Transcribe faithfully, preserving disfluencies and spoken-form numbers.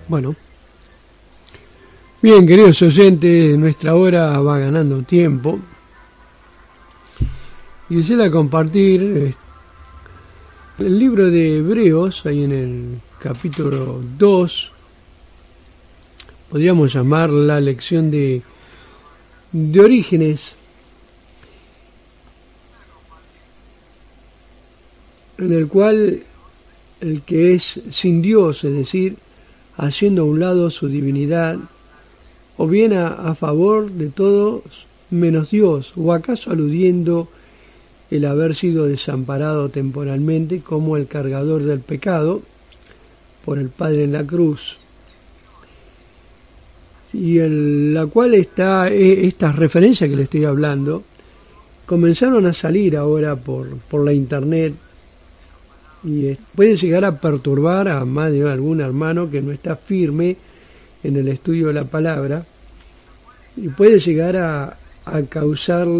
Bueno, bien, queridos oyentes, nuestra hora va ganando tiempo. Y quisiera compartir el libro de Hebreos, ahí en el capítulo dos, podríamos llamar la lección de, de orígenes, en el cual el que es sin Dios, es decir, haciendo a un lado su divinidad, o bien a, a favor de todos menos Dios, o acaso aludiendo el haber sido desamparado temporalmente como el cargador del pecado por el Padre en la cruz, y en la cual está eh, estas referencias que le estoy hablando comenzaron a salir ahora por, por la internet, y eh, pueden llegar a perturbar a más de algún hermano que no está firme en el estudio de la palabra, y puede llegar a, a causarle